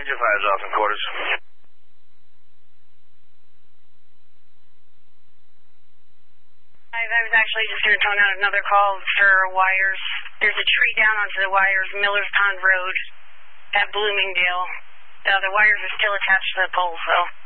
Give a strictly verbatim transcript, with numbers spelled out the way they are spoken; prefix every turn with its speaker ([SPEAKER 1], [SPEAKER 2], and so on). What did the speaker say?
[SPEAKER 1] Ranger Fire's off in quarters.
[SPEAKER 2] I was actually just returning out another call for wires. There's a tree down onto the wires, Miller's Pond Road at Bloomingdale. Uh, the wires are still attached to the poles, though.